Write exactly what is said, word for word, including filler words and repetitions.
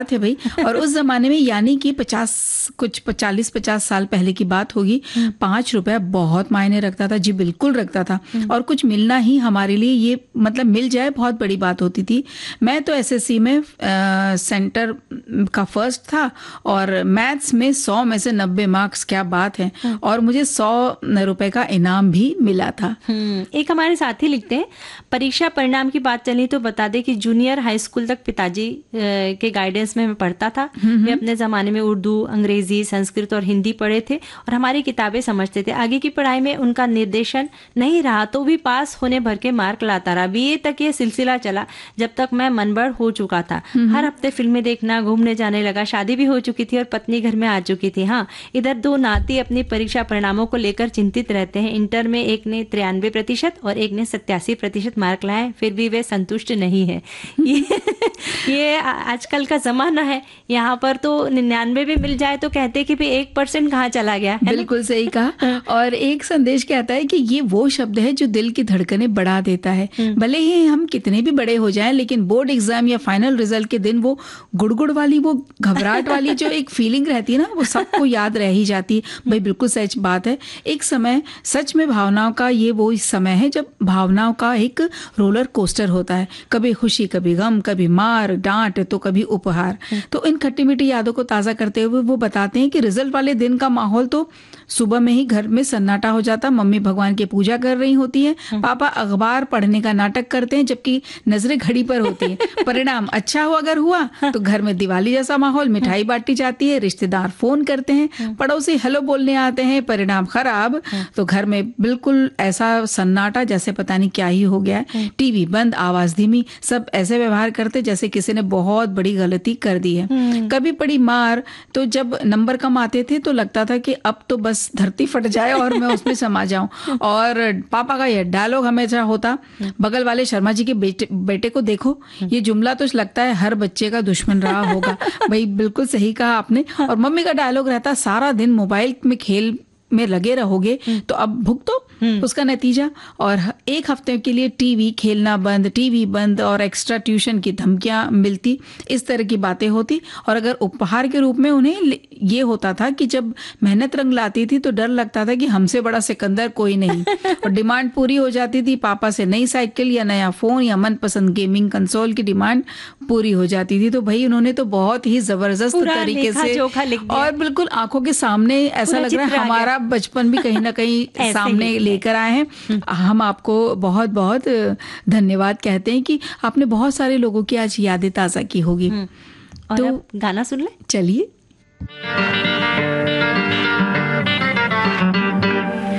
है भाई। और उस जमाने में यानी कि पचास कुछ चालीस पचास साल पहले की बात होगी, पाँच रुपया बहुत मायने रखता था जी, बिल्कुल रखता था। और कुछ मिलना ही हमारे लिए, ये मतलब मिल जाए बहुत बड़ी बात होती थी। मैं तो एसएससी में आ, सेंटर का फर्स्ट था और मैथ्स में सौ में से नब्बे मार्क्स, क्या बात है। और मुझे सौ रुपए का इनाम भी मिला था। एक हमारे साथी लिखते हैं, परीक्षा परिणाम की बात चली तो बता दें कि जूनियर हाई स्कूल तक पिताजी के गाइडेंस में मैं पढ़ता था। वे अपने ज़माने में उर्दू, अंग्रेजी, संस्कृत और हिंदी पढ़े थे और हमारी किताबें समझते थे। आगे की पढ़ाई में उनका निर्देशन नहीं रहा तो भी पास होने भर के मार्क लाता रहा। बीए तक ये सिलसिला चला जब तक मैं मनबड़ हो चुका था। हर हफ्ते फिल्में देखना, घूमने जाने लगा। शादी भी हो चुकी थी और पत्नी घर में आ चुकी थी। हाँ, इधर दो नाती अपनी परीक्षा परिणामों को लेकर चिंतित रहते हैं। इंटर में एक ने तिरानवे प्रतिशत और एक ने सत्तासी प्रतिशत मार्क लाए, फिर भी वे संतुष्ट नहीं है। ये, ये आजकल का जमाना है। यहाँ पर तो निन्यानवे भी मिल जाए तो कहते कि भाई एक परसेंट कहाँ चला गया है। बिल्कुल सही कहा। और एक संदेश कहता है कि ये वो शब्द है जो दिल की धड़कनें बढ़ा देता है। भले ही हम कितने भी बड़े हो जाएं, लेकिन बोर्ड एग्जाम या फाइनल रिजल्ट के दिन वो गुड़गुड़ वाली, वो घबराहट वाली जो एक फीलिंग रहती है ना, वो सबको याद रह ही जाती है। भाई बिल्कुल सच बात है। एक समय सच में भावनाओं का, ये वो समय है जब भावनाओं का एक रोलर कोस्टर होता है। कभी खुशी, कभी गम, कभी मार डांट, तो कभी उपहार। तो इन खट्टी मीठी यादों को ताज़ा करते हुए वो बताते हैं कि रिजल्ट वाले दिन का माहौल तो सुबह में ही घर में सन्नाटा हो जाता। मम्मी भगवान की पूजा कर रही होती है, पापा अखबार पढ़ने का नाटक करते हैं जबकि नजरें घड़ी पर होती है। परिणाम अच्छा हो अगर हुआ तो घर में दिवाली जैसा माहौल, मिठाई बांटी जाती है, रिश्तेदार फोन करते हैं, पड़ोसी हेलो बोलने आते हैं। परिणाम खराब तो घर में बिल्कुल ऐसा सन्नाटा जैसे पता नहीं क्या ही हो गया है। टीवी बंद, आवाज धीमी, सब ऐसे व्यवहार करते जैसे किसी ने बहुत बड़ी गलती कर दी है। कभी पड़ी मार तो जब नंबर कम आते थे तो लगता था कि अब तो बस धरती फट जाए और मैं उसमें समा जाऊं। और पापा का यह डायलॉग हमेशा होता, बगल वाले शर्मा जी के बेटे बेटे को देखो। ये जुमला तो लगता है हर बच्चे का दुश्मन रहा होगा। भाई बिल्कुल सही कहा आपने। और मम्मी का डायलॉग रहता, सारा दिन मोबाइल में खेल में लगे रहोगे तो अब भुगतो उसका नतीजा। और एक हफ्ते के लिए टीवी खेलना बंद, टीवी बंद और एक्स्ट्रा ट्यूशन की धमकियां मिलती, इस तरह की बातें होती। और अगर उपहार के रूप में उन्हें ये होता था कि जब मेहनत रंग लाती थी तो डर लगता था कि हमसे बड़ा सिकंदर कोई नहीं। और डिमांड पूरी हो जाती थी, पापा से नई साइकिल या नया फोन या मनपसंद गेमिंग कंसोल की डिमांड पूरी हो जाती थी। तो भाई उन्होंने तो बहुत ही जबरदस्त तरीके से और बिल्कुल आंखों के सामने ऐसा लग रहा है हमारा बचपन भी कहीं ना कहीं सामने लेकर आए हैं। हम आपको बहुत बहुत धन्यवाद कहते हैं कि आपने बहुत सारे लोगों की आज यादें ताज़ा की होगी। और तो अब गाना सुन ले, चलिए।